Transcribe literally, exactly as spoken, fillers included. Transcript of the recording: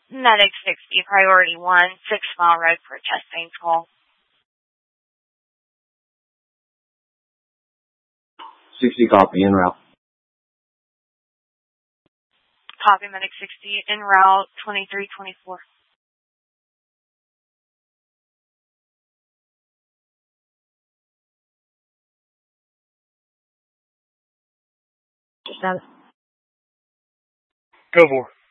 Medic sixty, priority one, six mile road for a chest pain call. sixty copy, en route. Copy, Medic sixty, en route, twenty-three twenty-four. Go for it.